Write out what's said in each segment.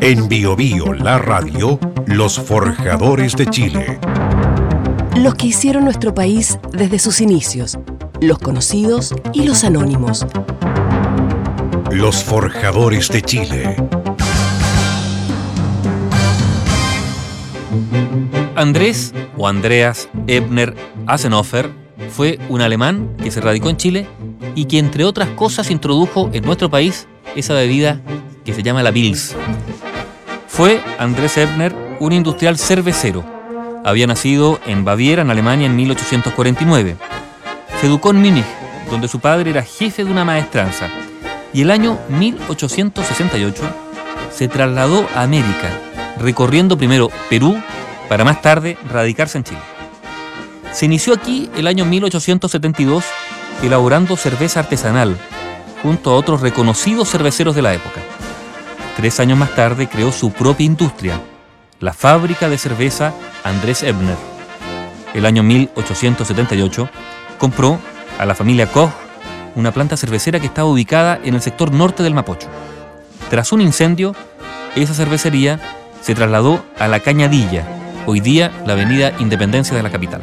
En Bio Bio, la radio, los forjadores de Chile. Los que hicieron nuestro país desde sus inicios, los conocidos y los anónimos. Los forjadores de Chile. Andrés o Andreas Ebner Hasenhofer fue un alemán que se radicó en Chile y que, entre otras cosas, introdujo en nuestro país esa bebida que se llama la Pils. Fue Andrés Ebner un industrial cervecero. Había nacido en Baviera, en Alemania, en 1849. Se educó en Múnich, donde su padre era jefe de una maestranza, y el año 1868 se trasladó a América, recorriendo primero Perú para más tarde radicarse en Chile. Se inició aquí el año 1872 elaborando cerveza artesanal junto a otros reconocidos cerveceros de la época. 3 años más tarde creó su propia industria, la fábrica de cerveza Andrés Ebner. El año 1878 compró a la familia Koch una planta cervecera que estaba ubicada en el sector norte del Mapocho. Tras un incendio, esa cervecería se trasladó a La Cañadilla, hoy día la avenida Independencia de la capital.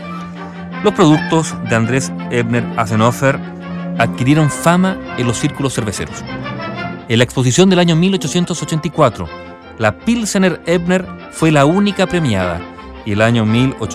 Los productos de Andrés Ebner Hasenhofer adquirieron fama en los círculos cerveceros. En la exposición del año 1884, la Pilsener Ebner fue la única premiada, y el año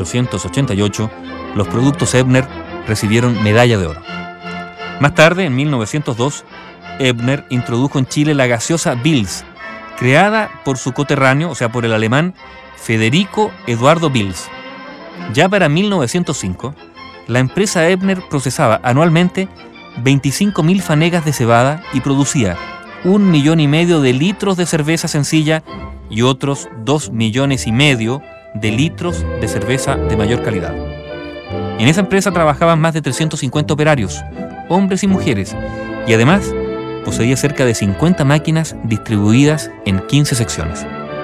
1888 los productos Ebner recibieron medalla de oro. Más tarde, en 1902, Ebner introdujo en Chile la gaseosa Pils, creada por su coterráneo, o sea, por el alemán Federico Eduardo Pils. Ya para 1905, la empresa Ebner procesaba anualmente 25.000 fanegas de cebada y producía 1,5 millones de litros de cerveza sencilla y otros 2,5 millones de litros de cerveza de mayor calidad. En esa empresa trabajaban más de 350 operarios, hombres y mujeres, y además poseía cerca de 50 máquinas distribuidas en 15 secciones.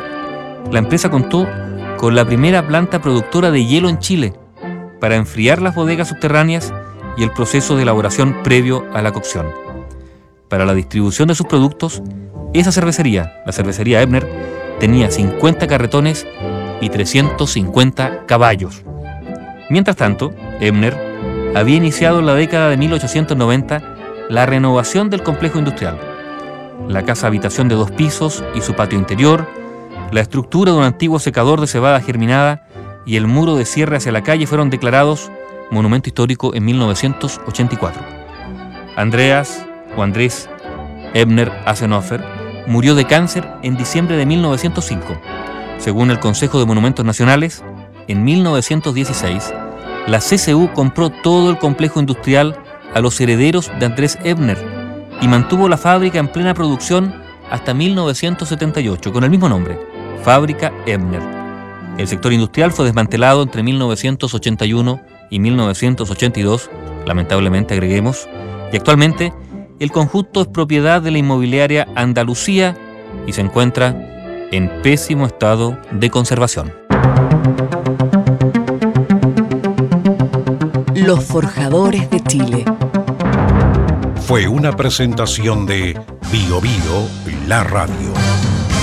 La empresa contó con la primera planta productora de hielo en Chile para enfriar las bodegas subterráneas y el proceso de elaboración previo a la cocción. Para la distribución de sus productos, esa cervecería, la cervecería Ebner, tenía 50 carretones y 350 caballos. Mientras tanto, Ebner había iniciado en la década de 1890 la renovación del complejo industrial. La casa habitación de 2 pisos y su patio interior, la estructura de un antiguo secador de cebada germinada y el muro de cierre hacia la calle fueron declarados monumento histórico en 1984. Andrés Ebner Hasenhofer murió de cáncer en diciembre de 1905. Según el Consejo de Monumentos Nacionales, en 1916, la CCU compró todo el complejo industrial a los herederos de Andrés Ebner y mantuvo la fábrica en plena producción hasta 1978 con el mismo nombre, Fábrica Ebner. El sector industrial fue desmantelado entre 1981 y 1982, lamentablemente agreguemos, y actualmente el conjunto es propiedad de la inmobiliaria Andalucía y se encuentra en pésimo estado de conservación. Los forjadores de Chile. Fue una presentación de Bio Bio, la radio.